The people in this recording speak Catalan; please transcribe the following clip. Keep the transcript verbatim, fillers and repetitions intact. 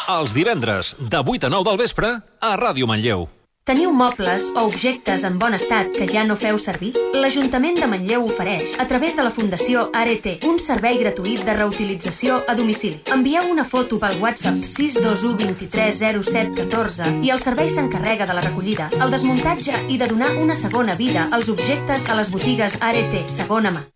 Els divendres, de vuit a nou del vespre, a Ràdio Manlleu. Teniu mobles o objectes en bon estat que ja no feu servir? L'Ajuntament de Manlleu ofereix, a través de la Fundació Arete, un servei gratuït de reutilització a domicili. Envieu una foto pel WhatsApp sis dos u dos tres zero set un quatre i el servei s'encarrega de la recollida, el desmuntatge i de donar una segona vida als objectes a les botigues Arete segona mà.